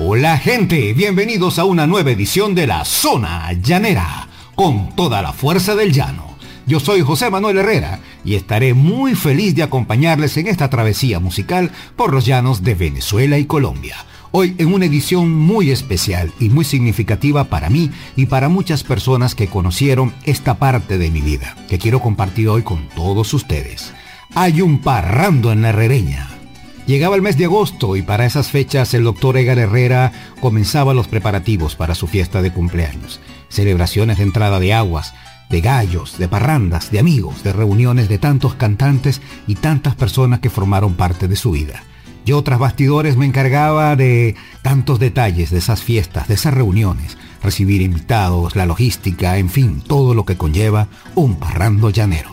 Hola gente, bienvenidos a una nueva edición de La Zona Llanera, con toda la fuerza del llano. Yo soy José Manuel Herrera y estaré muy feliz de acompañarles en esta travesía musical por los llanos de Venezuela y Colombia. Hoy en una edición muy especial y muy significativa para mí y para muchas personas que conocieron esta parte de mi vida, que quiero compartir hoy con todos ustedes. Hay un parrando en la Herrereña. Llegaba el mes de agosto y para esas fechas el doctor Edgar Herrera comenzaba los preparativos para su fiesta de cumpleaños. Celebraciones de entrada de aguas, de gallos, de parrandas, de amigos, de reuniones de tantos cantantes y tantas personas que formaron parte de su vida. Yo tras bastidores me encargaba de tantos detalles de esas fiestas, de esas reuniones, recibir invitados, la logística, en fin, todo lo que conlleva un parrando llanero.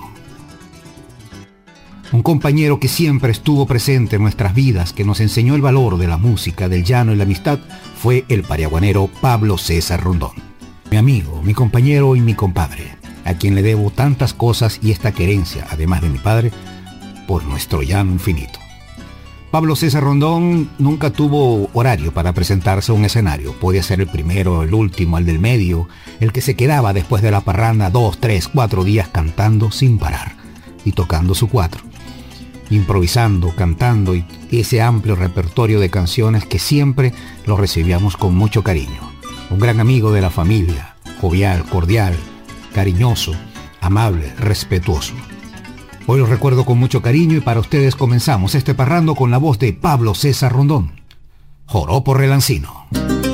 Un compañero que siempre estuvo presente en nuestras vidas, que nos enseñó el valor de la música, del llano y la amistad, fue el pariaguanero Pablo César Rondón. Mi amigo, mi compañero y mi compadre, a quien le debo tantas cosas y esta querencia, además de mi padre, por nuestro llano infinito. Pablo César Rondón nunca tuvo horario para presentarse a un escenario. Podía ser el primero, el último, el del medio, el que se quedaba después de la parranda 2, 3, 4 días cantando sin parar y tocando su cuatro, improvisando, cantando y ese amplio repertorio de canciones que siempre lo recibíamos con mucho cariño. Un gran amigo de la familia, jovial, cordial, cariñoso, amable, respetuoso. Hoy lo recuerdo con mucho cariño y para ustedes comenzamos este parrando con la voz de Pablo César Rondón. Joropo Relancino.